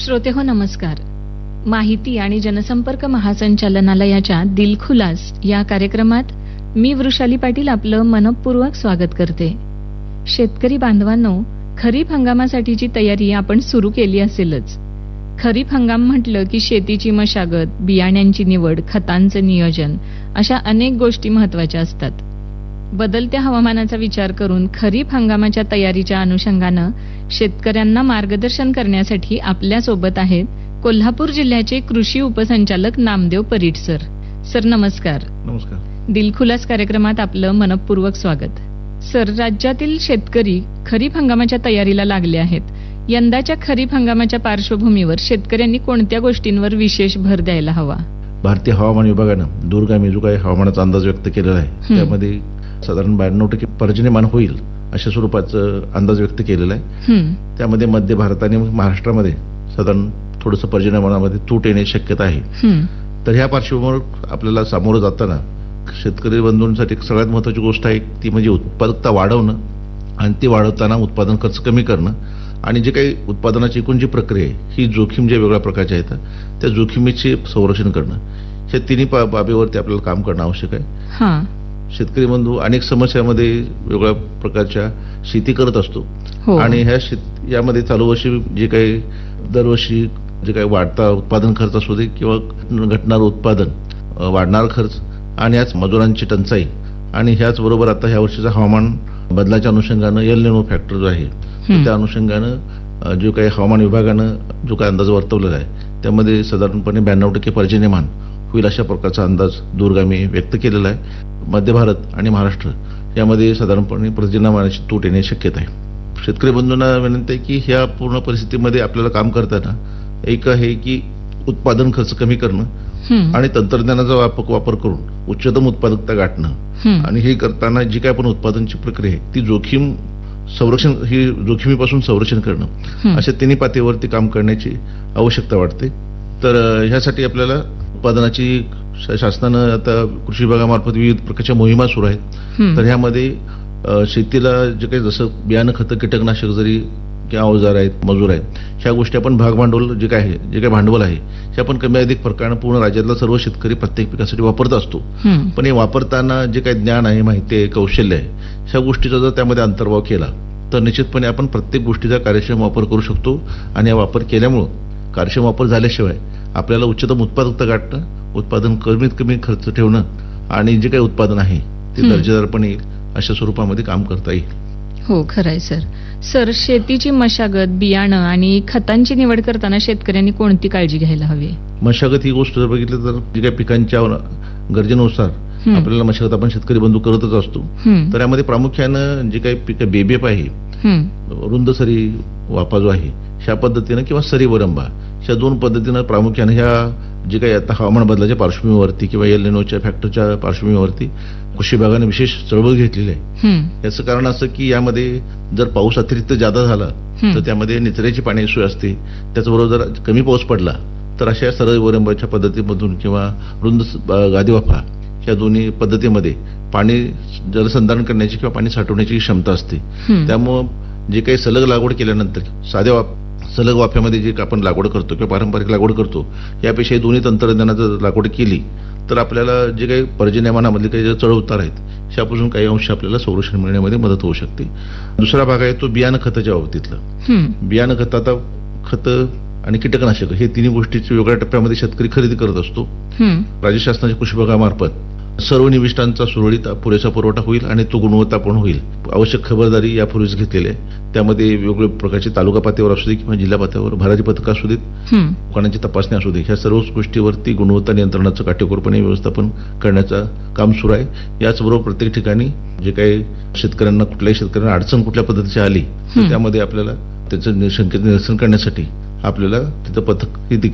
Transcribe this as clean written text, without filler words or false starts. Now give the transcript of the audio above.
श्रोतेहो नमस्कार. माहिती आणि जनसंपर्क महासंचालनालयाच्या दिलखुलास या कार्यक्रमात मी वृषाली पाटील आपलं मनपूर्वक स्वागत करते. शेतकरी बांधवांनो, खरीप हंगामासाठीची तयारी आपण सुरू केली असेलच. खरीप हंगाम म्हटलं की शेतीची मशागत, बियाण्यांची निवड, खतांचं नियोजन अशा अनेक गोष्टी महत्त्वाच्या असतात. बदलत्या हवामानाचा विचार करून खरीप हंगामाच्या तयारीच्या अनुषंगानं शेतकऱ्यांना मार्गदर्शन करण्यासाठी आपल्या सोबत आहेत कोल्हापूर जिल्ह्याचे कृषी उपसंचालक नामदेव परीट सर. सर नमस्कार. नमस्कार. दिलखुलास कार्यक्रमात आपलं मनपूर्वक स्वागत. सर, राज्यातील शेतकरी खरीप हंगामाच्या तयारीला लागले आहेत. यंदाच्या खरीप हंगामाच्या पार्श्वभूमीवर शेतकऱ्यांनी कोणत्या गोष्टींवर विशेष भर द्यायला हवा? भारतीय हवामान विभागानं दूरगामी जो काही हवामानाचा अंदाज व्यक्त केलेला आहे त्यामध्ये साधारण 92% पर्जन्यमान होईल अशा स्वरूपाचा अंदाज व्यक्त केलेला आहे. त्यामध्ये मध्य भारत आणि महाराष्ट्रामध्ये साधारण थोडंसं पर्जन्यमानामध्ये तूट येण्याची शक्यता आहे. तर ह्या पार्श्वभूमीवर आपल्याला सामोरं जाताना शेतकरी बंधूंसाठी सगळ्यात महत्त्वाची गोष्ट आहे ती म्हणजे उत्पादकता वाढवणं आणि ती वाढवताना उत्पादन खर्च कमी करणं आणि जे काही उत्पादनाची एकूण जी प्रक्रिया आहे ही जोखीम ज्या वेगळ्या प्रकारच्या आहेत त्या जोखीमीचे संरक्षण करणं, ह्या तिन्ही बाबीवरती आपल्याला काम करणं आवश्यक आहे. शेतकरी बंधू अनेक समस्यामध्ये वेगवेगळ्या प्रकारच्या शेती करत असतो आणि यामध्ये चालू वर्षी जे काही दरवर्षी जे काही वाढता उत्पादन खर्च असू दे किंवा घटणारं उत्पादन, वाढणारा खर्च आणि याच मजुरांची टंचाई आणि ह्याच बरोबर आता ह्या वर्षीचा हवामान बदलाच्या अनुषंगानं एल निनो फॅक्टर जो आहे त्या अनुषंगानं जो काही हवामान विभागानं जो काही अंदाज वर्तवलेला आहे त्यामध्ये साधारणपणे 92% पर्जन्यमान होईल अशा प्रकारचा अंदाज दूरगामी व्यक्त केलेला आहे. मध्य भारत आणि महाराष्ट्र यामध्ये साधारणपणे पर्जन्यमानाची तूट येण्याची शक्यता आहे. शेतकरी बंधूंना विनंती आहे की ह्या पूर्ण परिस्थितीमध्ये आपल्याला काम करताना एक आहे की उत्पादन खर्च कमी करणं आणि तंत्रज्ञानाचा वापर करून उच्चतम उत्पादकता गाठणं आणि हे करताना जी काय आपण उत्पादनाची प्रक्रिया आहे ती जोखमीपासून संरक्षण करणं अशा तिन्ही पातळीवरती काम करण्याची आवश्यकता वाटते. तर ह्यासाठी आपल्याला उत्पादनाची शासनानं आता कृषी विभागामार्फत विविध प्रकारच्या मोहिमा सुरू आहेत. तर ह्यामध्ये शेतीला जे काही जसं बियाणं, खतं, कीटकनाशक जरी किंवा अवजार आहेत, मजूर आहेत, ह्या गोष्टी आपण भांडवल जे काही भांडवल आहे हे आपण कमी अधिक फरकानं पूर्ण राज्यातला सर्व शेतकरी प्रत्येक पिकासाठी वापरत असतो. पण हे वापरताना जे काही ज्ञान आहे, माहिती आहे, कौशल्य आहे, ह्या गोष्टीचा जर त्यामध्ये अंतर्भाव केला तर निश्चितपणे आपण प्रत्येक गोष्टीचा कार्यक्षम वापर करू शकतो आणि हा वापर केल्यामुळं कार्यक्षम वापर झाल्याशिवाय आपल्याला उच्चतम उत्पादकता गाठणं, उत्पादन कमीत कमी खर्च ठेवणं आणि जे काही उत्पादन आहे ते दर्जेदारपणे येईल अशा स्वरूपामध्ये काम करता येईल. हो, खरंय सर. सर, शेतीची मशागत, बियाणं आणि खतांची निवड करताना शेतकऱ्यांनी कोणती काळजी घ्यायला हवी? मशागत ही गोष्ट जर बघितलं तर जी काही पिकांच्या गरजेनुसार आपल्याला मशागत आपण शेतकरी बंधू करतच असतो. तर यामध्ये प्रामुख्यानं जे काही पीक बेबीएफ आहे, रुंद सरी वाफा जो आहे ह्या पद्धतीनं किंवा सरी वरंबा ह्या दोन पद्धतीनं प्रामुख्यानं ह्या जे काही आता हवामान बदलाच्या पार्श्वभूमीवरती किंवा एल निनोच्या फॅक्टरच्या पार्श्वभूमीवरती कृषी विभागाने विशेष चळवळ घेतलेली आहे. याचं कारण असं की यामध्ये जर पाऊस अतिरिक्त जादा झाला तर त्यामध्ये निचऱ्याची पाणी सोय असते. त्याचबरोबर जर कमी पाऊस पडला तर अशा सरळ वरंबाच्या पद्धतीमधून किंवा रुंद गादी वाफा या दोन्ही पद्धतीमध्ये पाणी जलसंधारण करण्याची किंवा पाणी साठवण्याची क्षमता असते. त्यामुळं जे काही सलग लागवड केल्यानंतर साध्या सलग वाफ्यामध्ये जे आपण लागवड करतो किंवा पारंपरिक लागवड करतो यापेक्षा दोन्ही तंत्रज्ञानाचं लागवड केली तर आपल्याला जे काही पर्जन्यमानामधले काही जे चढउतार आहेत त्यापासून काही अंश आपल्याला संरक्षण मिळण्यामध्ये मदत होऊ शकते. दुसरा भाग आहे तो बियाणं खताच्या बाबतीतला. बियाणं खत, आता खतं आणि कीटकनाशक हे तिन्ही गोष्टीची वेगळ्या टप्प्यामध्ये शेतकरी खरेदी करत असतो. राज्य शासनाच्या कृषी विभागामार्फत सर्व निविष्ठांचा सुरळीत पुरेसा पुरवठा होईल आणि तो गुणवत्तापूर्ण होईल. आवश्यक खबरदारी यापूर्वीच घेतलेली आहे. त्यामध्ये वेगवेगळ्या प्रकारचे तालुका पातळीवर असू दे किंवा जिल्हा पातळीवर भरारी पथक असू देत, दुकानांची तपासणी असू दे, ह्या सर्व गोष्टीवरती गुणवत्ता नियंत्रणाचं काटेकोरपणे व्यवस्थापन करण्याचं काम सुरू आहे. याचबरोबर प्रत्येक ठिकाणी जे काही कुठल्याही शेतकऱ्यांना अडचण कुठल्या पद्धतीची आली तर त्यामध्ये आपल्याला त्याचं शंकेचं निरसन करण्यासाठी आपल्याला तिथं पथक